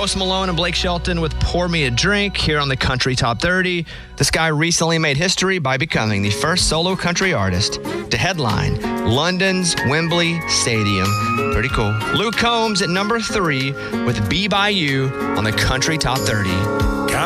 Post Malone and Blake Shelton with Pour Me a Drink here on the Country Top 30. This guy recently made history by becoming the first solo country artist to headline London's Wembley Stadium. Pretty cool. Luke Combs at number 3 with Be By You on the Country Top 30.